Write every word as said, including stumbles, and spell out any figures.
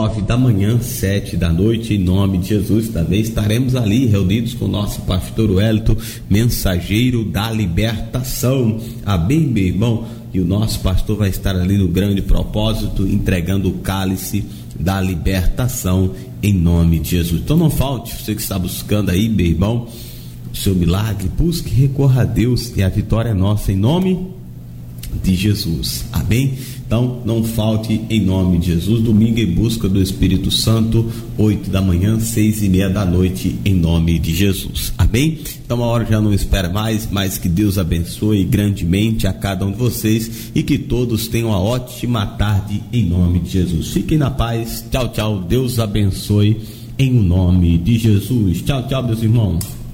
nove da manhã, sete da noite, em nome de Jesus. Também estaremos ali reunidos com o nosso pastor Wellington, mensageiro da libertação. Amém, meu irmão? E o nosso pastor vai estar ali no grande propósito, entregando o cálice da libertação em nome de Jesus. Então não falte, você que está buscando aí, meu irmão, o seu milagre, busque, recorra a Deus e a vitória é nossa em nome de Jesus. Amém? Então não falte em nome de Jesus. Domingo em busca do Espírito Santo, oito da manhã, seis e meia da noite, em nome de Jesus. Amém? Então a hora já não espera mais, mas que Deus abençoe grandemente a cada um de vocês e que todos tenham uma ótima tarde em nome de Jesus. Fiquem na paz. Tchau, tchau. Deus abençoe em nome de Jesus. Tchau, tchau, meus irmãos.